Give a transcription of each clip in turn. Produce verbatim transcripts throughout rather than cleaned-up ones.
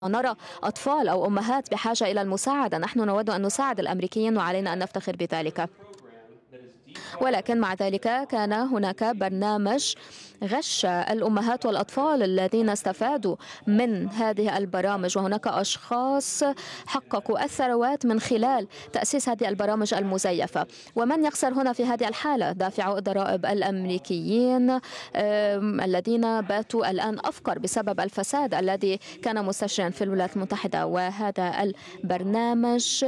نرى أطفال أو أمهات بحاجة إلى المساعدة. نحن نود أن نساعد الأمريكيين وعلينا أن نفتخر بذلك، ولكن مع ذلك كان هناك برنامج غش الأمهات والأطفال الذين استفادوا من هذه البرامج، وهناك أشخاص حققوا الثروات من خلال تأسيس هذه البرامج المزيفة. ومن يخسر هنا في هذه الحالة؟ دافعو الضرائب الأمريكيين الذين باتوا الآن أفقر بسبب الفساد الذي كان مستشريا في الولايات المتحدة. وهذا البرنامج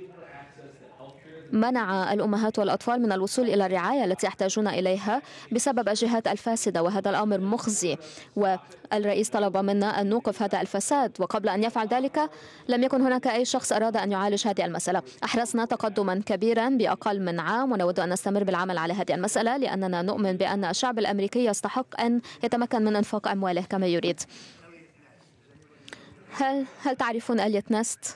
منع الأمهات والأطفال من الوصول إلى الرعاية التي يحتاجون إليها بسبب الجهات الفاسدة، وهذا الأمر مخزي. والرئيس طلب منا أن نوقف هذا الفساد، وقبل أن يفعل ذلك لم يكن هناك أي شخص أراد أن يعالج هذه المسألة. أحرزنا تقدما كبيرا بأقل من عام، ونود أن نستمر بالعمل على هذه المسألة لأننا نؤمن بأن الشعب الأمريكي يستحق أن يتمكن من إنفاق أمواله كما يريد. هل هل تعرفون آلية نست؟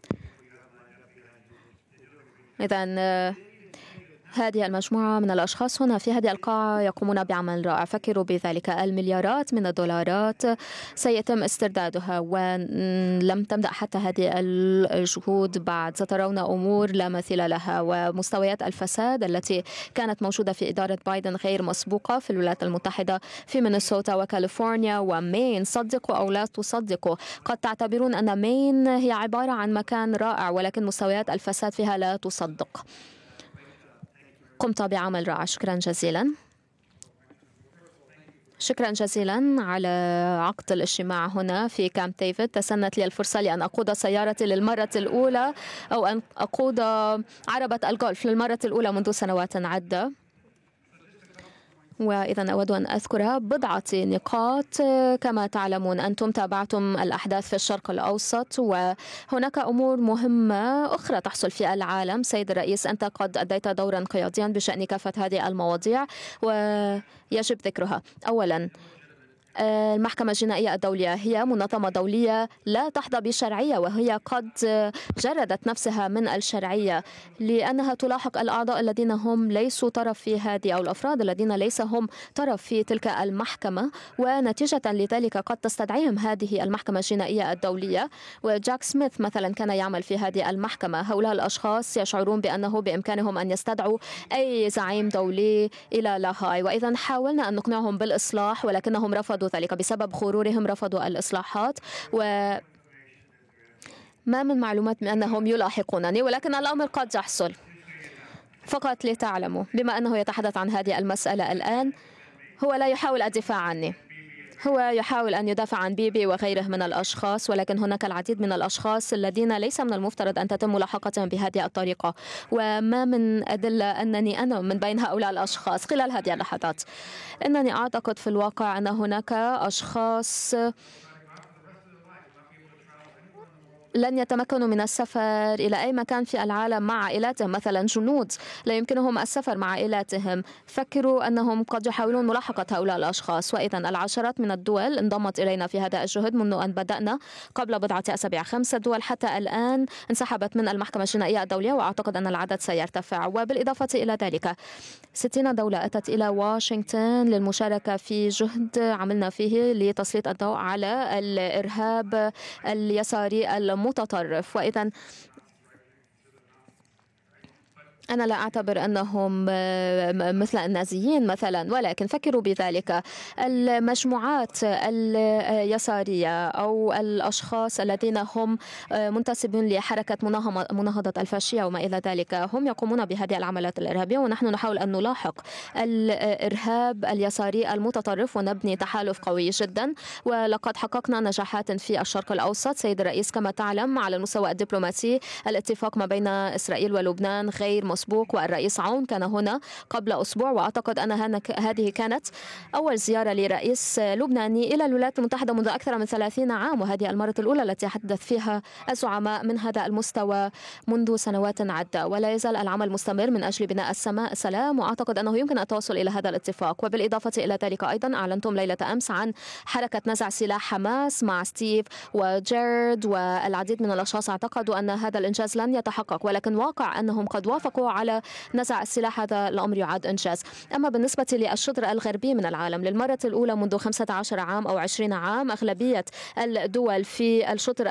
إذن هذه المجموعة من الأشخاص هنا في هذه القاعة يقومون بعمل رائع. فكروا بذلك، المليارات من الدولارات سيتم استردادها، ولم تبدأ حتى هذه الجهود بعد. سترون أمور لا مثيل لها، ومستويات الفساد التي كانت موجودة في إدارة بايدن غير مسبوقة في الولايات المتحدة، في مينيسوتا وكاليفورنيا ومين. صدقوا أو لا تصدقوا، قد تعتبرون أن مين هي عبارة عن مكان رائع، ولكن مستويات الفساد فيها لا تصدق. قمت بعمل رائع. شكرا جزيلا. شكرا جزيلا على عقد الاجتماع هنا في كامب ديفيد. تسنت لي الفرصة لأن أقود سيارتي للمرة الأولى، أو أن أقود عربة الجولف للمرة الأولى منذ سنوات عدة. وإذا أود أن أذكر بضعة نقاط. كما تعلمون أنتم تابعتم الأحداث في الشرق الأوسط، وهناك أمور مهمة أخرى تحصل في العالم. سيد الرئيس، أنت قد أديت دورا قياديا بشأن كافة هذه المواضيع ويجب ذكرها. أولا، المحكمة الجنائية الدولية هي منظمة دولية لا تحظى بالشرعية، وهي قد جردت نفسها من الشرعية لأنها تلاحق الأعضاء الذين هم ليسوا طرف في هذه، أو الأفراد الذين ليس هم طرف في تلك المحكمة، ونتيجة لذلك قد تستدعيهم هذه المحكمة الجنائية الدولية. وجاك سميث مثلا كان يعمل في هذه المحكمة. هؤلاء الأشخاص يشعرون بأنه بإمكانهم أن يستدعوا أي زعيم دولي إلى لاهاي، وإذا حاولنا أن نقنعهم بالإصلاح ولكنهم رفضوا ذلك. بسبب غرورهم رفضوا الإصلاحات، وما من معلومات بأنهم يلاحقونني، ولكن الأمر قد يحصل. فقط لتعلموا، بما أنه يتحدث عن هذه المسألة الآن، هو لا يحاول الدفاع عني، هو يحاول أن يدافع عن بيبي وغيره من الأشخاص، ولكن هناك العديد من الأشخاص الذين ليس من المفترض أن تتم ملاحقتهم بهذه الطريقة، وما من أدلة أنني أنا من بين هؤلاء الأشخاص خلال هذه اللحظات. إنني أعتقد في الواقع أن هناك أشخاص لن يتمكنوا من السفر إلى أي مكان في العالم مع عائلاتهم. مثلا جنود لا يمكنهم السفر مع عائلاتهم. فكروا أنهم قد يحاولون ملاحقة هؤلاء الأشخاص. وإذا العشرات من الدول انضمت إلينا في هذا الجهد منذ أن بدأنا قبل بضعة أسابيع. خمسة دول حتى الآن انسحبت من المحكمة الجنائية الدولية، وأعتقد أن العدد سيرتفع. وبالإضافة إلى ذلك ستين دولة أتت إلى واشنطن للمشاركة في جهد عملنا فيه لتسليط الضوء على الإرهاب اليساري المتطرف. وإذا أنا لا أعتبر أنهم مثل النازيين مثلا، ولكن فكروا بذلك. المجموعات اليسارية أو الأشخاص الذين هم منتسبون لحركة مناهضة الفاشية وما إلى ذلك، هم يقومون بهذه العمليات الإرهابية، ونحن نحاول أن نلاحق الإرهاب اليساري المتطرف ونبني تحالف قوي جدا. ولقد حققنا نجاحات في الشرق الأوسط. سيد الرئيس، كما تعلم على المستوى الدبلوماسي الاتفاق ما بين إسرائيل ولبنان غير مسبوق، والرئيس عون كان هنا قبل أسبوع، وأعتقد أن هذه كانت أول زيارة لرئيس لبناني إلى الولايات المتحدة منذ أكثر من ثلاثين عام، وهذه المرة الأولى التي يتحدث فيها الزعماء من هذا المستوى منذ سنوات عدة. ولا يزال العمل مستمر من أجل بناء السماء السلام، وأعتقد أنه يمكن التوصل إلى هذا الاتفاق. وبالإضافة إلى ذلك أيضا أعلنتم ليلة أمس عن حركة نزع سلاح حماس مع ستيف وجيرد والعديد من الأشخاص. اعتقدوا أن هذا الإنجاز لن يتحقق، ولكن واقع أنهم قد وافقوا على نزع السلاح. هذا الأمر يعد إنجاز. أما بالنسبة للشطر الغربي من العالم، للمرة الأولى منذ خمسة عشر عام أو عشرين عام أغلبية الدول في الشطر